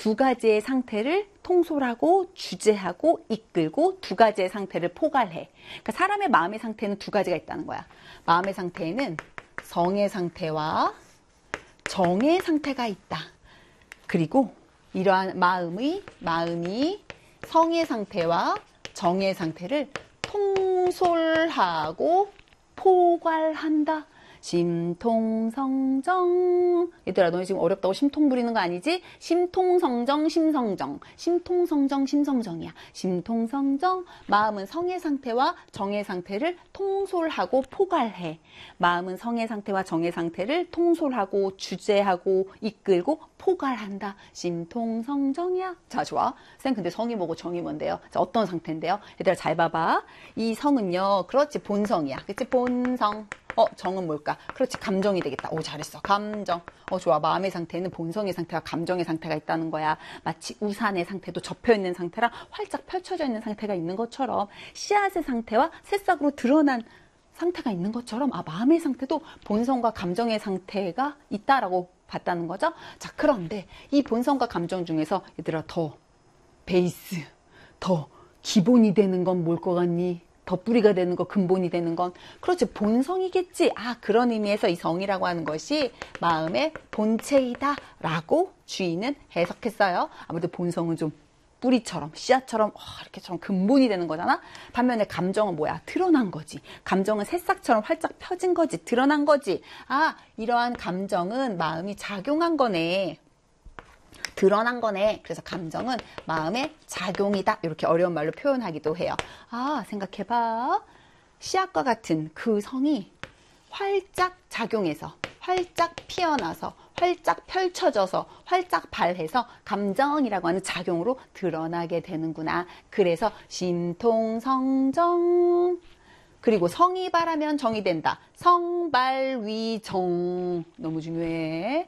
두 가지의 상태를 통솔하고 주재하고 이끌고 두 가지의 상태를 포괄해. 그러니까 사람의 마음의 상태는 두 가지가 있다는 거야. 마음의 상태에는 성의 상태와 정의 상태가 있다. 그리고 이러한 마음이 성의 상태와 정의 상태를 통솔하고 포괄한다. 심통성정. 얘들아, 너희 지금 어렵다고 심통 부리는 거 아니지? 심통성정, 심성정. 심통성정, 심성정이야. 심통성정. 마음은 성의 상태와 정의 상태를 통솔하고 포괄해. 마음은 성의 상태와 정의 상태를 통솔하고 주재하고 이끌고 포괄한다. 심통성정이야. 자, 좋아. 쌤, 근데 성이 뭐고 정이 뭔데요? 자, 어떤 상태인데요? 얘들아, 잘 봐봐. 이 성은요, 그렇지, 본성이야. 그치? 본성. 정은 뭘까? 그렇지, 감정이 되겠다. 오, 잘했어. 감정. 좋아. 마음의 상태는 본성의 상태와 감정의 상태가 있다는 거야. 마치 우산의 상태도 접혀있는 상태랑 활짝 펼쳐져 있는 상태가 있는 것처럼 씨앗의 상태와 새싹으로 드러난 상태가 있는 것처럼 마음의 상태도 본성과 감정의 상태가 있다라고 봤다는 거죠. 자, 그런데 이 본성과 감정 중에서 얘들아, 더 베이스, 더 기본이 되는 건 뭘 것 같니? 더 뿌리가 되는 거, 근본이 되는 건 그렇지, 본성이겠지. 그런 의미에서 이 성이라고 하는 것이 마음의 본체이다 라고 주인은 해석했어요. 아무래도 본성은 좀 뿌리처럼, 씨앗처럼 이렇게 좀 근본이 되는 거잖아. 반면에 감정은 뭐야? 드러난 거지. 감정은 새싹처럼 활짝 펴진 거지. 드러난 거지. 이러한 감정은 마음이 작용한 거네. 드러난 거네. 그래서 감정은 마음의 작용이다. 이렇게 어려운 말로 표현하기도 해요. 생각해봐. 씨앗과 같은 그 성이 활짝 작용해서, 활짝 피어나서, 활짝 펼쳐져서, 활짝 발해서 감정이라고 하는 작용으로 드러나게 되는구나. 그래서 심통성정. 그리고 성이 발하면 정이 된다. 성발위정. 너무 중요해.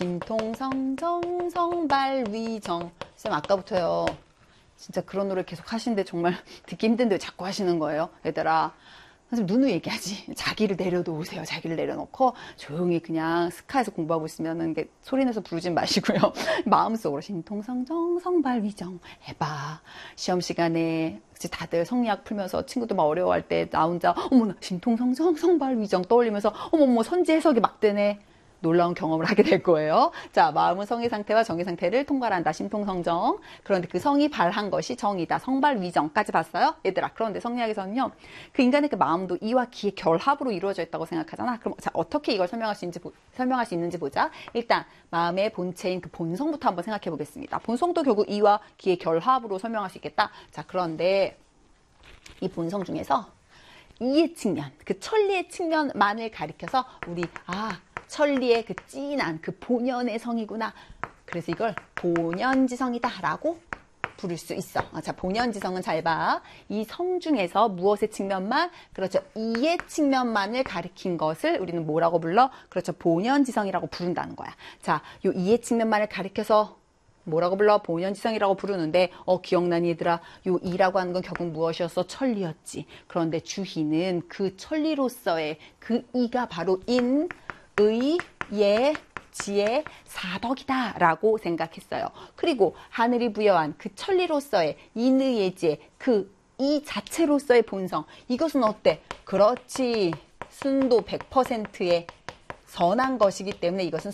심통성정, 성발위정. 쌤, 아까부터요. 진짜 그런 노래 계속 하시는데 정말 듣기 힘든데 왜 자꾸 하시는 거예요? 얘들아. 선생님, 누누이 얘기하지. 자기를 내려놓으세요. 자기를 내려놓고 조용히 그냥 스카에서 공부하고 있으면 소리 내서 부르진 마시고요. 마음속으로 심통성정, 성발위정 해봐. 시험 시간에 다들 성리학 풀면서 친구들 막 어려워할 때 나 혼자 어머나 심통성정, 성발위정 떠올리면서 어머머 선지 해석이 막 되네. 놀라운 경험을 하게 될 거예요. 자, 마음은 성의 상태와 정의 상태를 통괄한다. 심통성정. 그런데 그 성이 발한 것이 정이다. 성발위정까지 봤어요? 얘들아, 그런데 성리학에서는요, 그 인간의 그 마음도 이와 기의 결합으로 이루어져 있다고 생각하잖아. 그럼 자, 어떻게 이걸 설명할 수 있는지 보자. 일단 마음의 본체인 그 본성부터 한번 생각해 보겠습니다. 본성도 결국 이와 기의 결합으로 설명할 수 있겠다. 자, 그런데 이 본성 중에서 이의 측면, 그 천리의 측면만을 가리켜서 우리 천리의 그 진한 그 본연의 성이구나. 그래서 이걸 본연지성이다 라고 부를 수 있어. 자, 본연지성은 잘 봐. 이 성 중에서 무엇의 측면만? 그렇죠. 이의 측면만을 가리킨 것을 우리는 뭐라고 불러? 그렇죠. 본연지성이라고 부른다는 거야. 자, 요 이의 측면만을 가리켜서 뭐라고 불러? 본연지성이라고 부르는데 기억나니 얘들아? 요 이라고 하는 건 결국 무엇이었어? 천리였지. 그런데 주희는 그 천리로서의 그 이가 바로 인, 의, 예, 지의 사덕이다 라고 생각했어요. 그리고 하늘이 부여한 그 천리로서의 인의예지의 그 이 자체로서의 본성, 이것은 어때? 그렇지, 순도 100%의 선한 것이기 때문에 이것은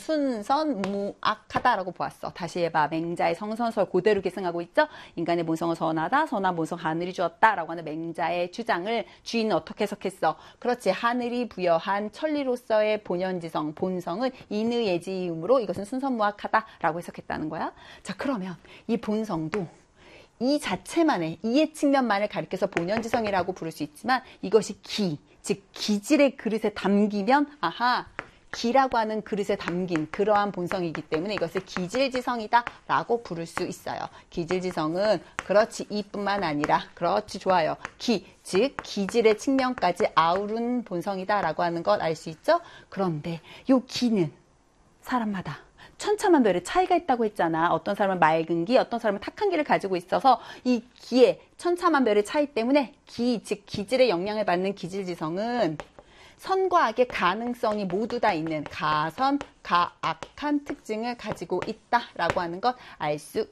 순선무악하다라고 보았어. 다시 해봐. 맹자의 성선설 그대로 계승하고 있죠. 인간의 본성은 선하다. 선한 본성 하늘이 주었다라고 하는 맹자의 주장을 주인은 어떻게 해석했어? 그렇지. 하늘이 부여한 천리로서의 본연지성, 본성은 인의예지이므로 이것은 순선무악하다라고 해석했다는 거야. 자, 그러면 이 본성도 이 자체만의, 이의 측면만을 가리켜서 본연지성이라고 부를 수 있지만 이것이 기, 즉 기질의 그릇에 담기면 기라고 하는 그릇에 담긴 그러한 본성이기 때문에 이것을 기질지성이다 라고 부를 수 있어요. 기질지성은 그렇지 이뿐만 아니라 그렇지 좋아요. 기, 즉 기질의 측면까지 아우른 본성이다 라고 하는 것 알 수 있죠? 그런데 이 기는 사람마다 천차만별의 차이가 있다고 했잖아. 어떤 사람은 맑은 기, 어떤 사람은 탁한 기를 가지고 있어서 이 기의 천차만별의 차이 때문에 기, 즉 기질의 영향을 받는 기질지성은 선과 악의 가능성이 모두 다 있는 가선, 가악한 특징을 가지고 있다라고 하는 것 알 수